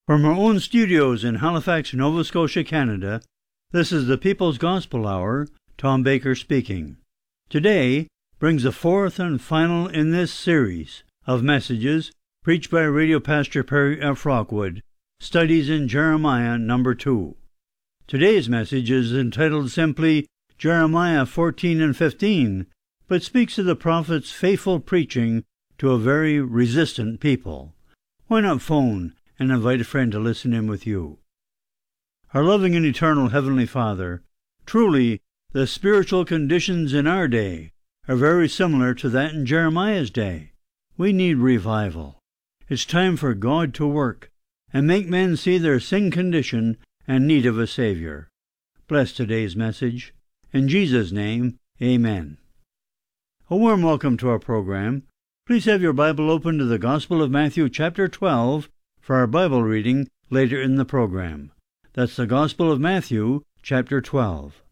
From our own studios in Halifax, Nova Scotia, Canada, this is the People's Gospel Hour. Tom Baker speaking. Today brings the fourth and final in this series of messages preached by Radio Pastor Perry F. Rockwood, Studies in Jeremiah number 2. Today's message is entitled simply Jeremiah 14 and 15, but speaks of the prophet's faithful preaching to a very resistant people. Why not phone and invite a friend to listen in with you? Our loving and eternal Heavenly Father, truly the spiritual conditions in our day are very similar to that in Jeremiah's day. We need revival. It's time for God to work and make men see their sin condition and need of a Savior. Bless today's message. In Jesus' name, amen. A warm welcome to our program. Please have your Bible open to the Gospel of Matthew chapter 12 for our Bible reading later in the program. That's the Gospel of Matthew chapter 12.